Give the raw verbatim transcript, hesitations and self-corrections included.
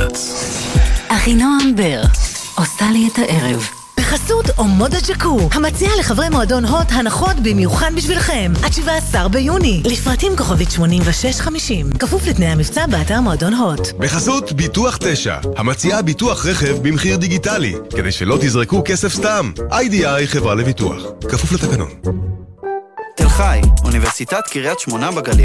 גלץ. אחינועם בר עושה לי את הערב. בחסות אומודה ג'קו, המציעה לחברי מועדון הוט הנחות במיוחד בשבילכם עד שבעה עשר ביוני, לפרטים כוכבית שמונים ושש חמישים, כפוף לתנאי המבצע באתר מועדון הוט. בחסות ביטוח תשע, המציעה ביטוח רכב במחיר דיגיטלי, כדי שלא תזרקו כסף סתם. איי די איי חברה לביטוח, כפוף לתקנון. תל חי, אוניברסיטת קריית שמונה בגליל.